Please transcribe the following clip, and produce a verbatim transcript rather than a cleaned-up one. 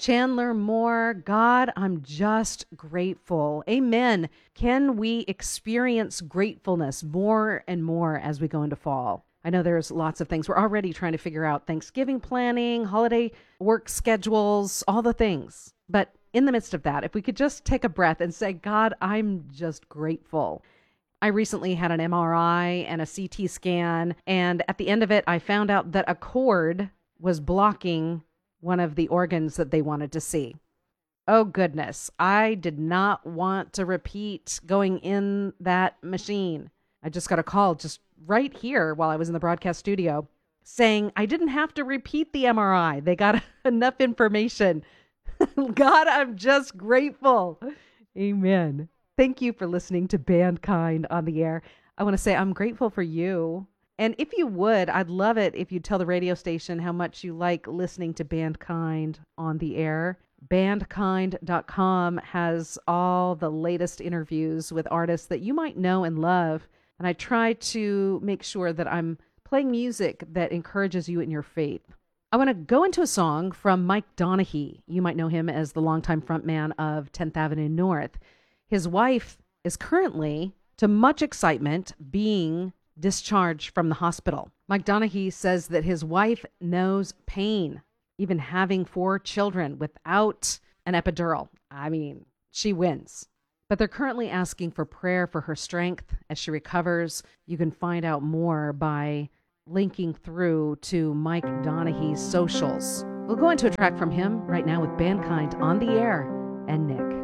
Chandler Moore, God, I'm just grateful. Amen. Can we experience gratefulness more and more as we go into fall? I know there's lots of things. We're already trying to figure out Thanksgiving planning, holiday work schedules, all the things. But in the midst of that, if we could just take a breath and say, God, I'm just grateful. I recently had an M R I and a C T scan, and at the end of it, I found out that a cord was blocking one of the organs that they wanted to see. Oh, goodness. I did not want to repeat going in that machine. I just got a call just right here while I was in the broadcast studio saying I didn't have to repeat the M R I. They got enough information. God, I'm just grateful. Amen. Thank you for listening to Bandkind on the air. I want to say I'm grateful for you. And if you would, I'd love it if you'd tell the radio station how much you like listening to Bandkind on the air. bandkind dot com has all the latest interviews with artists that you might know and love. And I try to make sure that I'm playing music that encourages you in your faith. I want to go into a song from Mike Donehey. You might know him as the longtime frontman of tenth Avenue North. His wife is currently, to much excitement, being discharged from the hospital. Mike Donehey says that his wife knows pain, even having four children without an epidural. I mean, she wins. But they're currently asking for prayer for her strength as she recovers. You can find out more by linking through to Mike Donehey's socials. We'll go into a track from him right now with Bandkind on the air and Nick.